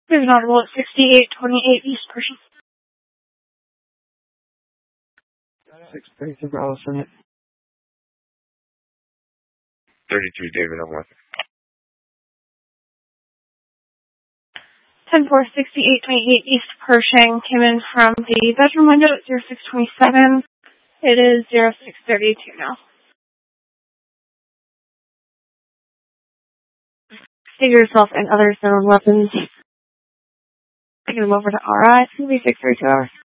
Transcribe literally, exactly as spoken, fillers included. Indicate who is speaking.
Speaker 1: We have an audible at sixty-eight twenty-eight East Pershing.
Speaker 2: six thirty-two Bravo Summit.
Speaker 3: thirty-two David Elmworth.
Speaker 1: ten four sixty-eight twenty-eight East Pershing came in from the bedroom window at zero six twenty-seven. It is zero six thirty-two now. Save yourself and others known weapons. Taking them over to R I. It's going to be six thirty-two hours.